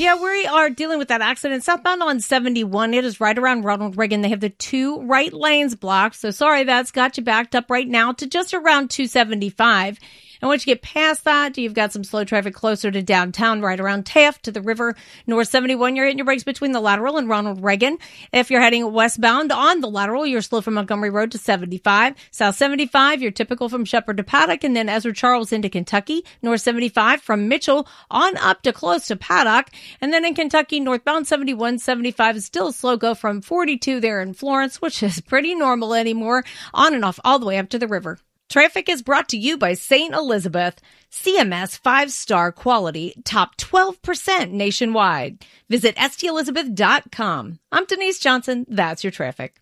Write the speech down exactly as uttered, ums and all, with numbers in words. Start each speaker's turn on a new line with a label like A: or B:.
A: Yeah, we are dealing with that accident southbound on seventy-one. It is right around Ronald Reagan. They have the two right lanes blocked. So sorry, that's got you backed up right now to just around two seventy-five. And once you get past that, you've got some slow traffic closer to downtown, right around Taft to the river. North seventy-one, you're hitting your brakes between the lateral and Ronald Reagan. If you're heading westbound on the lateral, you're slow from Montgomery Road to seventy-five. South seventy-five, you're typical from Shepherd to Paddock, and then Ezra Charles into Kentucky. North seventy-five from Mitchell on up to close to Paddock. And then in Kentucky, northbound seventy-one, seventy-five is still a slow go from forty-two there in Florence, which is pretty normal anymore, on and off all the way up to the river. Traffic is brought to you by Saint Elizabeth, C M S five-star quality, top twelve percent nationwide. Visit S T Elizabeth dot com. I'm Denise Johnson. That's your traffic.